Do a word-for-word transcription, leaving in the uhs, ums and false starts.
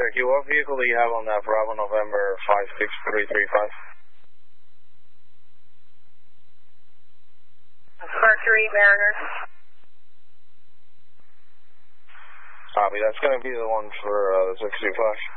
Cherokee, what vehicle do you have on that Bravo November five six three three five? Mercury Mariner. Copy, that's going to be the one for uh, the six two five.